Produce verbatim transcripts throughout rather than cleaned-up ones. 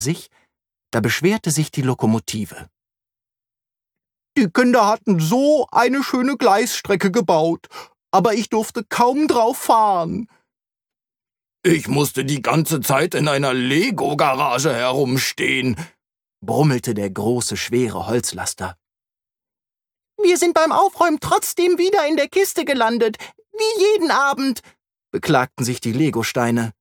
sich, da beschwerte sich die Lokomotive. Die Kinder hatten so eine schöne Gleisstrecke gebaut, aber ich durfte kaum drauf fahren. Ich musste die ganze Zeit in einer Lego-Garage herumstehen, brummelte der große, schwere Holzlaster. Wir sind beim Aufräumen trotzdem wieder in der Kiste gelandet, wie jeden Abend, beklagten sich die Legosteine.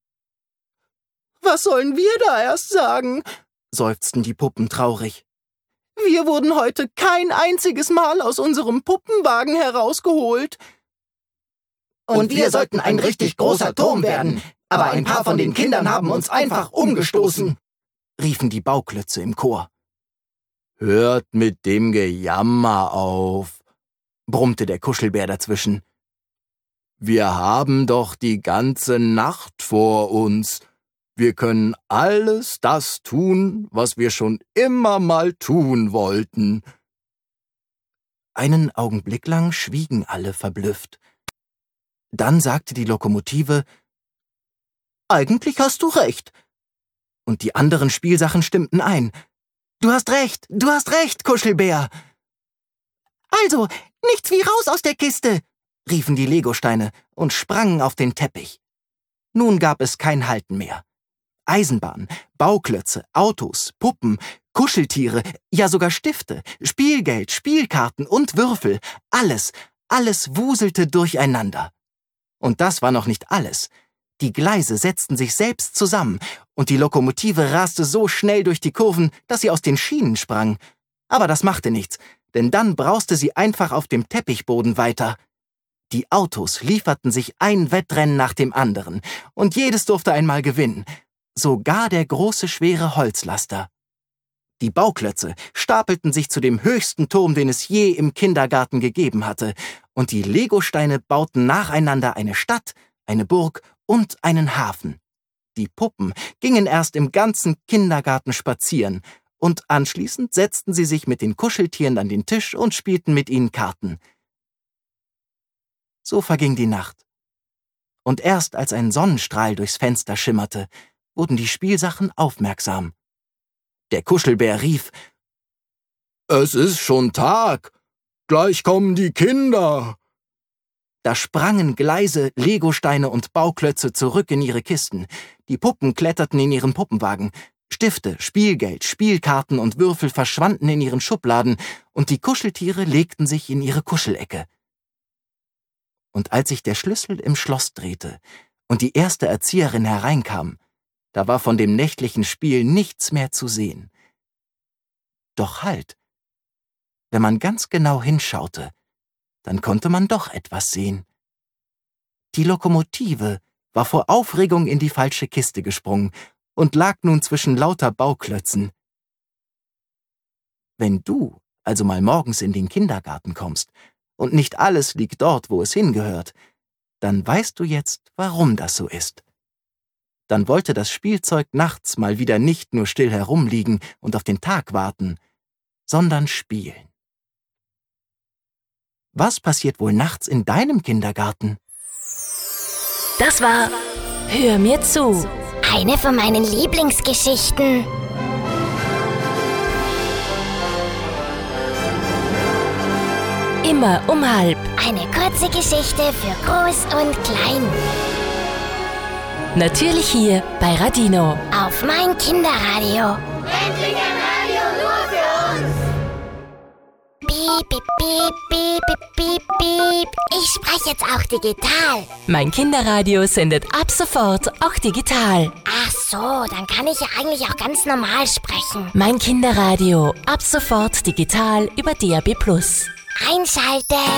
Was sollen wir da erst sagen? Seufzten die Puppen traurig. Wir wurden heute kein einziges Mal aus unserem Puppenwagen herausgeholt. Und wir sollten ein richtig großer Turm werden, aber ein paar von den Kindern haben uns einfach umgestoßen, riefen die Bauklötze im Chor. Hört mit dem Gejammer auf, brummte der Kuschelbär dazwischen. Wir haben doch die ganze Nacht vor uns. Wir können alles das tun, was wir schon immer mal tun wollten. Einen Augenblick lang schwiegen alle verblüfft. Dann sagte die Lokomotive, »Eigentlich hast du recht.« Und die anderen Spielsachen stimmten ein. »Du hast recht, du hast recht, Kuschelbär!« »Also, nichts wie raus aus der Kiste!« riefen die Legosteine und sprangen auf den Teppich. Nun gab es kein Halten mehr. Eisenbahn, Bauklötze, Autos, Puppen, Kuscheltiere, ja sogar Stifte, Spielgeld, Spielkarten und Würfel, alles, alles wuselte durcheinander. Und das war noch nicht alles. Die Gleise setzten sich selbst zusammen und die Lokomotive raste so schnell durch die Kurven, dass sie aus den Schienen sprang. Aber das machte nichts, denn dann brauste sie einfach auf dem Teppichboden weiter. Die Autos lieferten sich ein Wettrennen nach dem anderen und jedes durfte einmal gewinnen, sogar der große, schwere Holzlaster. Die Bauklötze stapelten sich zu dem höchsten Turm, den es je im Kindergarten gegeben hatte, und die Legosteine bauten nacheinander eine Stadt, eine Burg und einen Hafen. Die Puppen gingen erst im ganzen Kindergarten spazieren, und anschließend setzten sie sich mit den Kuscheltieren an den Tisch und spielten mit ihnen Karten. So verging die Nacht. Und erst als ein Sonnenstrahl durchs Fenster schimmerte, wurden die Spielsachen aufmerksam. Der Kuschelbär rief, »Es ist schon Tag, gleich kommen die Kinder!« Da sprangen Gleise, Legosteine und Bauklötze zurück in ihre Kisten. Die Puppen kletterten in ihren Puppenwagen. Stifte, Spielgeld, Spielkarten und Würfel verschwanden in ihren Schubladen und die Kuscheltiere legten sich in ihre Kuschelecke. Und als sich der Schlüssel im Schloss drehte und die erste Erzieherin hereinkam, da war von dem nächtlichen Spiel nichts mehr zu sehen. Doch halt! Wenn man ganz genau hinschaute, dann konnte man doch etwas sehen. Die Lokomotive war vor Aufregung in die falsche Kiste gesprungen und lag nun zwischen lauter Bauklötzen. Wenn du also mal morgens in den Kindergarten kommst und nicht alles liegt dort, wo es hingehört, dann weißt du jetzt, warum das so ist. Dann wollte das Spielzeug nachts mal wieder nicht nur still herumliegen und auf den Tag warten, sondern spielen. Was passiert wohl nachts in deinem Kindergarten? Das war Hör mir zu. Eine von meinen Lieblingsgeschichten. Immer um halb. Eine kurze Geschichte für Groß und Klein. Natürlich hier bei Radino. Auf mein Kinderradio. Endlich ein Radio nur für uns. Piep, piep, piep, piep, piep, piep, piep. Ich spreche jetzt auch digital. Mein Kinderradio sendet ab sofort auch digital. Ach so, dann kann ich ja eigentlich auch ganz normal sprechen. Mein Kinderradio ab sofort digital über D A B plus. Einschalten.